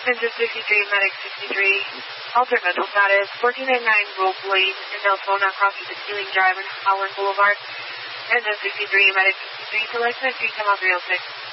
Engine 63, Medic 63. Alternate mental status 1499 Grove Lane in Daytona, crossing the Ceiling Drive and Howland Boulevard. Engine 63, Medic 63, select next 3, come on 306.